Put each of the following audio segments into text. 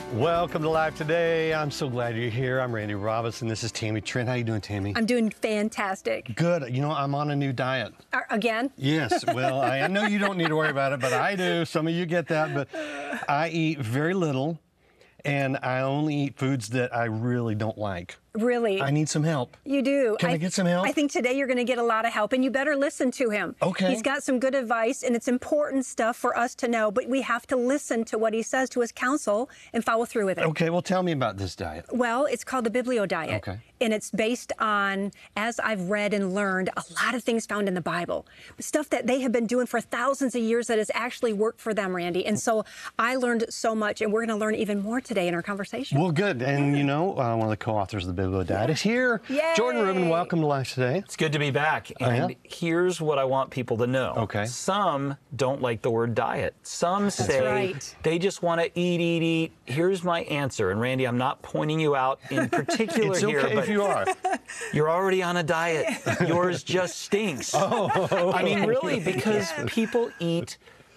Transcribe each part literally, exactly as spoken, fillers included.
Welcome to Live Today. I'm so glad you're here. I'm Randy Robinson. This is Tammy Trent. How you doing, Tammy? I'm doing fantastic. Good. You know, I'm on a new diet. Uh, again? Yes. Well, I, I know you don't need to worry about it, but I do. Some of you get that, but I eat very little, and I only eat foods that I really don't like. Really? I need some help. You do. Can I, I get some help? I think today you're going to get a lot of help, and you better listen to him. Okay. He's got some good advice, and it's important stuff for us to know, but we have to listen to what he says, to his counsel, and follow through with it. Okay, well, tell me about this diet. Well, it's called the Biblio Diet. Okay. And it's based on, as I've read and learned, a lot of things found in the Bible. Stuff that they have been doing for thousands of years that has actually worked for them, Randy. And so I learned so much, and we're going to learn even more today in our conversation. Well, good. And, you know, uh, one of the co-authors of the Biblio Diet yeah. is here. Yay. Jordan Rubin, welcome to Live Today. It's good to be back. And oh, yeah? here's what I want people to know. Okay. Some don't like the word diet. Some That's say right. they just want to eat, eat, eat. Here's my answer. And Randy, I'm not pointing you out in particular it's here. Okay but if you are. You're already on a diet. Yours just stinks. Oh, I mean, really, because yeah. people eat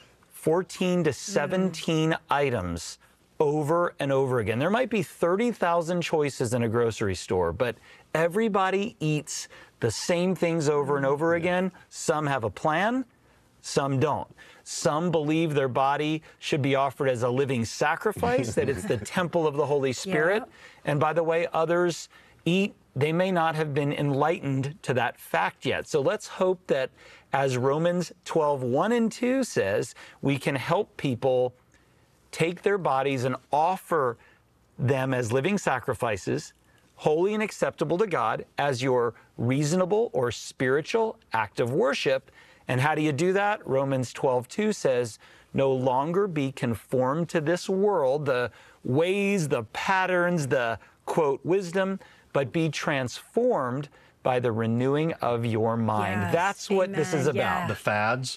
fourteen to seventeen mm. items over and over again. There might be thirty thousand choices in a grocery store, but everybody eats the same things over and over again. Some have a plan, some don't. Some believe their body should be offered as a living sacrifice, that it's the temple of the Holy Spirit. Yeah. And by the way, others eat, they may not have been enlightened to that fact yet. So let's hope that, as Romans twelve, one and two says, we can help people take their bodies and offer them as living sacrifices, holy and acceptable to God, as your reasonable or spiritual act of worship. And how do you do that? Romans twelve, two says, no longer be conformed to this world, the ways, the patterns, the, quote, wisdom, but be transformed by the renewing of your mind. Yes, That's what amen, this is about. yeah. The fads.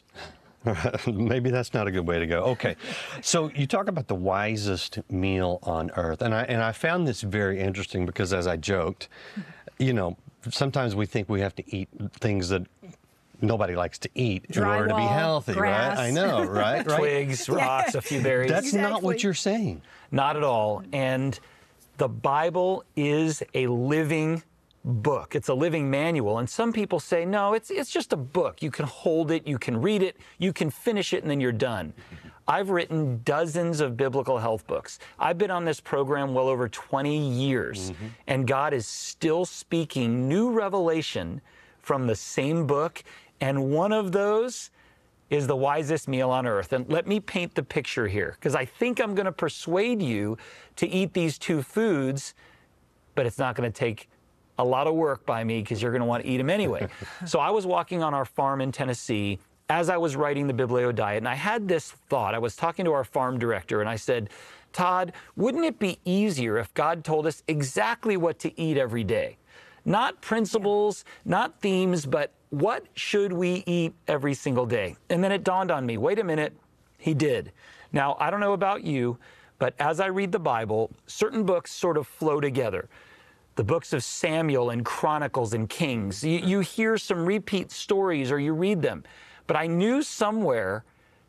Maybe that's not a good way to go. Okay, so you talk about the wisest meal on earth, and I and I found this very interesting because, as I joked, you know, sometimes we think we have to eat things that nobody likes to eat Drywall, in order to be healthy, grass. right? I know, right? right? Twigs, rocks, a few berries. That's exactly. not what you're saying. Not at all. And the Bible is a living book. It's a living manual. And some people say, no, it's it's just a book. You can hold it, you can read it, you can finish it, and then you're done. I've written dozens of biblical health books. I've been on this program well over twenty years, mm-hmm. and God is still speaking new revelation from the same book. And one of those is the wisest meal on earth. And let me paint the picture here, because I think I'm going to persuade you to eat these two foods, but it's not going to take a lot of work by me because you're going to want to eat them anyway. So I was walking on our farm in Tennessee as I was writing the Biblio Diet, and I had this thought. I was talking to our farm director, and I said, Todd, wouldn't it be easier if God told us exactly what to eat every day? Not principles, not themes, but what should we eat every single day? And then it dawned on me, wait a minute, he did. Now, I don't know about you, but as I read the Bible, certain books sort of flow together. The books of Samuel and Chronicles and Kings. You, you hear some repeat stories or you read them. But I knew somewhere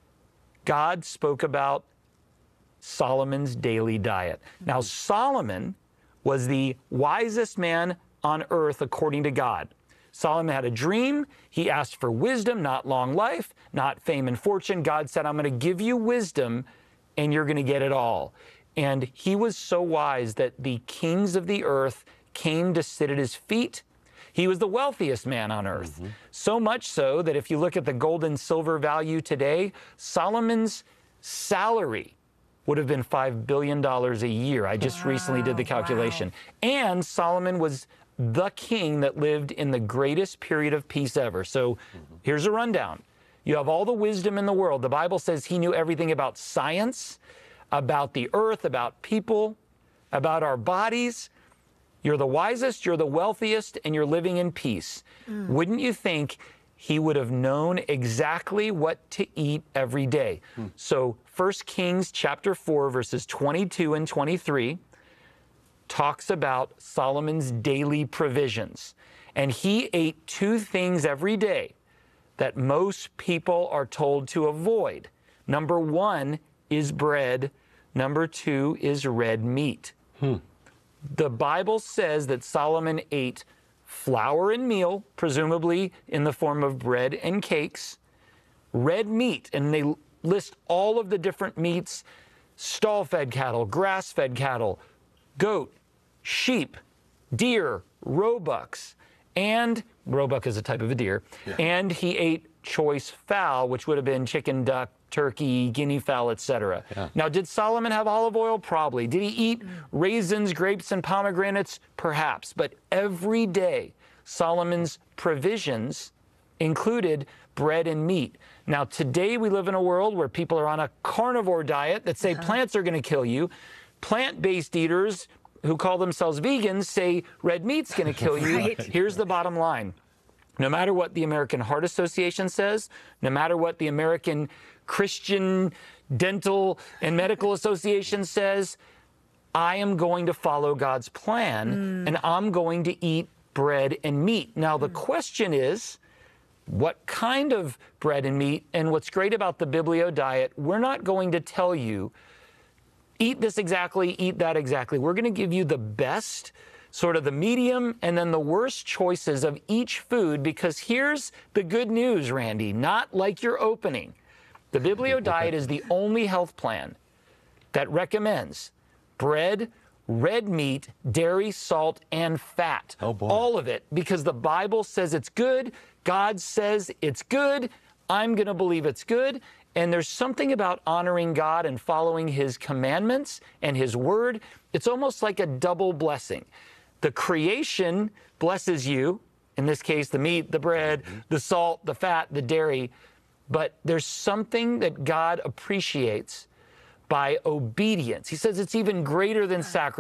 God spoke about Solomon's daily diet. Now, Solomon was the wisest man on earth according to God. Solomon had a dream. He asked for wisdom, not long life, not fame and fortune. God said, I'm going to give you wisdom and you're going to get it all. And he was so wise that the kings of the earth came to sit at his feet. He was the wealthiest man on earth. Mm-hmm. So much so that if you look at the gold and silver value today, Solomon's salary would have been five billion dollars a year. I just wow, recently did the calculation. Wow. And Solomon was the king that lived in the greatest period of peace ever. So mm-hmm. here's a rundown. You have all the wisdom in the world. The Bible says he knew everything about science, about the earth, about people, about our bodies. You're the wisest, you're the wealthiest, and you're living in peace. Mm. Wouldn't you think he would have known exactly what to eat every day? Mm. So First Kings chapter four, verses twenty-two and twenty-three talks about Solomon's daily provisions. And he ate two things every day that most people are told to avoid. Number one is bread. Number two is red meat. Hmm. The Bible says that Solomon ate flour and meal, presumably in the form of bread and cakes, red meat, and they list all of the different meats: stall-fed cattle, grass-fed cattle, goat, sheep, deer, roebucks, and roebuck is a type of a deer, yeah. And he ate choice fowl, which would have been chicken, duck, turkey, guinea fowl, et cetera. Yeah. Now, did Solomon have olive oil? Probably. Did he eat raisins, grapes, and pomegranates? Perhaps. But every day, Solomon's provisions included bread and meat. Now, today we live in a world where people are on a carnivore diet that say uh-huh. plants are going to kill you. Plant-based eaters who call themselves vegans say red meat's going to kill you. Right. Here's the bottom line. No matter what the American Heart Association says, no matter what the American Christian Dental and Medical Association says, I am going to follow God's plan, mm. and I'm going to eat bread and meat. Now, the mm. question is, what kind of bread and meat? And what's great about the Biblio diet, we're not going to tell you, eat this exactly, eat that exactly. We're going to give you the best, sort of the medium, and then the worst choices of each food, because here's the good news, Randy, not like your opening. The Biblio diet is the only health plan that recommends bread, red meat, dairy, salt, and fat. Oh boy. All of it, because the Bible says it's good, God says it's good, I'm going to believe it's good. And there's something about honoring God and following His commandments and His word. It's almost like a double blessing. The creation blesses you, in this case, the meat, the bread, mm-hmm. the salt, the fat, the dairy. But there's something that God appreciates by obedience. He says it's even greater than sacrifice.